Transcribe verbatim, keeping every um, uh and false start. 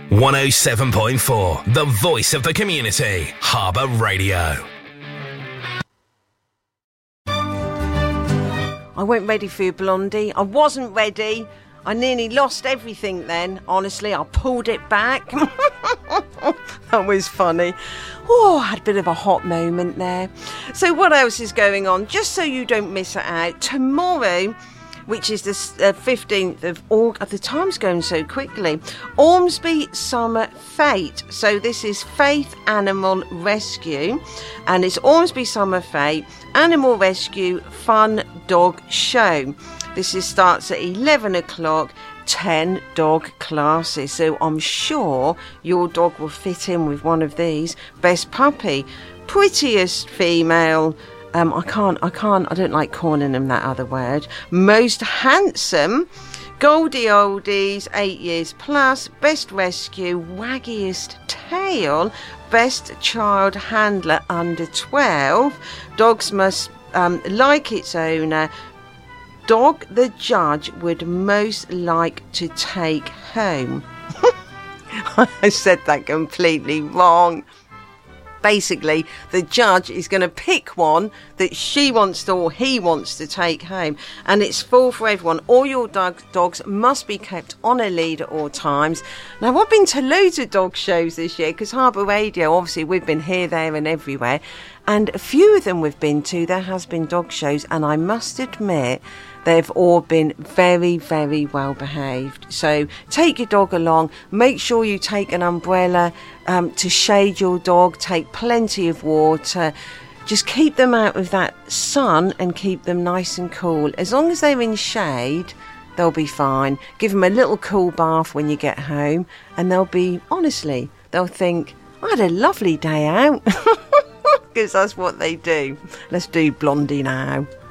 one oh seven point four, the voice of the community, Harbour Radio. I weren't ready for you, Blondie. I wasn't ready. I nearly lost everything then. Honestly, I pulled it back. That was funny. Oh, I had a bit of a hot moment there. So what else is going on? Just so you don't miss it out, tomorrow, which is the uh, fifteenth of August, the time's going so quickly, Ormsby Summer Fete. So this is Faith Animal Rescue, and it's Ormsby Summer Fete Animal Rescue Fun Dog Show. This is starts at eleven o'clock, ten dog classes. So I'm sure your dog will fit in with one of these. Best puppy, prettiest female, Um, I can't, I can't, I don't like calling them that other word. Most handsome, Goldie Oldies, eight years plus, best rescue, waggiest tail, best child handler under twelve. Dogs must um, like its owner. Dog the judge would most like to take home. I said that completely wrong. Basically, the judge is going to pick one that she wants to or he wants to take home, and it's full for everyone. All your dog, dogs must be kept on a lead at all times. Now, I've been to loads of dog shows this year because Harbour Radio, obviously, we've been here, there and everywhere, and a few of them we've been to, there has been dog shows, and I must admit, they've all been very, very well behaved. So take your dog along. Make sure you take an umbrella um, to shade your dog. Take plenty of water. Just keep them out of that sun and keep them nice and cool. As long as they're in shade, they'll be fine. Give them a little cool bath when you get home, and they'll be, honestly, they'll think, I had a lovely day out. Because that's what they do. Let's do Blondie now.